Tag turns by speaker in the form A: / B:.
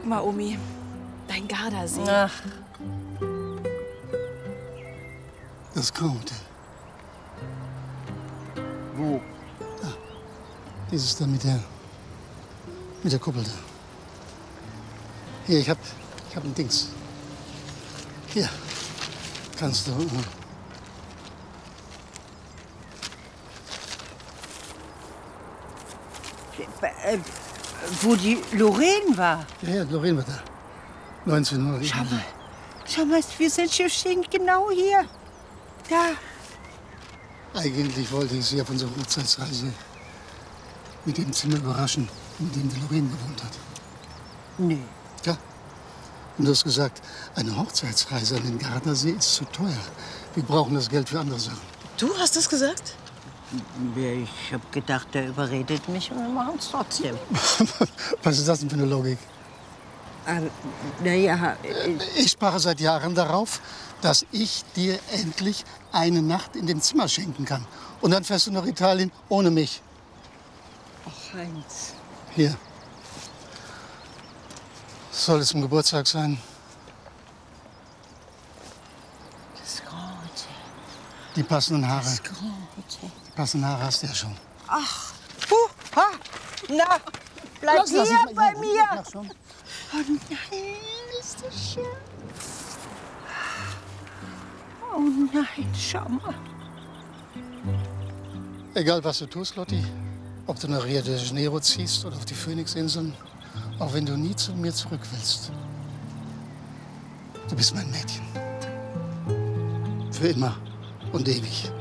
A: Guck mal, Omi. Dein Gardasee.
B: Ach.
C: Das Grand Hotel.
D: Wo?
C: Da. Dieses da mit der Kuppel da. Hier, ich hab ein Dings. Hier. Kannst du.
B: Wo die Lorraine war.
C: Ja, Lorraine war da. 19 Uhr.
B: Schau mal, wir stehen genau hier. Da.
C: Eigentlich wollte ich Sie auf unserer Hochzeitsreise mit dem Zimmer überraschen, in dem die Lorraine gewohnt hat.
B: Nee.
C: Ja. Und du hast gesagt, eine Hochzeitsreise an den Gardasee ist zu teuer. Wir brauchen das Geld für andere Sachen.
A: Du hast das gesagt?
B: Ich hab gedacht, der überredet mich und wir machen es trotzdem.
C: Was ist das denn für eine Logik?
B: Naja.
C: Ich spare seit Jahren darauf, dass ich dir endlich eine Nacht in dem Zimmer schenken kann. Und dann fährst du nach Italien ohne mich.
B: Ach, Heinz.
C: Hier. Soll es zum Geburtstag sein?
B: Das Grand Hotel.
C: Die passenden Haare.
B: Das Grand Hotel.
C: Die passenden Haare hast du ja schon.
B: Ach, ha, na, bleib hier bei mir.
C: Mach schon.
B: Oh nein, ist das schön. Oh nein, schau mal.
C: Egal, was du tust, Lotti, ob du nach Rio de Janeiro ziehst oder auf die Phoenixinseln, auch wenn du nie zu mir zurück willst. Du bist mein Mädchen. Für immer und ewig.